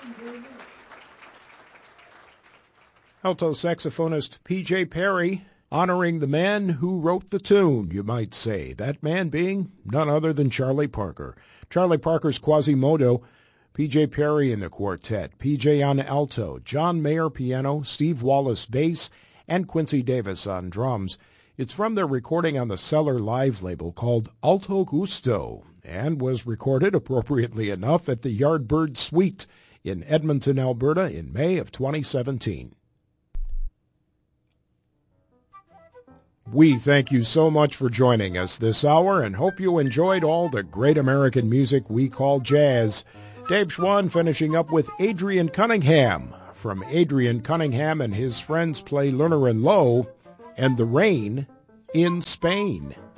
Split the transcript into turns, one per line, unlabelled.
Alto saxophonist P.J. Perry, honoring the man who wrote the tune, you might say. That man being none other than Charlie Parker. Charlie Parker's Quasimodo, P.J. Perry in the quartet, P.J. on alto, John Mayer piano, Steve Wallace bass, and Quincy Davis on drums. It's from their recording on the Cellar Live label called Alto Gusto, and was recorded, appropriately enough, at the Yardbird Suite in Edmonton, Alberta in May of 2017. We thank you so much for joining us this hour and hope you enjoyed all the great American music we call jazz. Dave Schwann finishing up with Adrian Cunningham. From Adrian Cunningham and his friends play Lerner and Loewe and The Rain in Spain.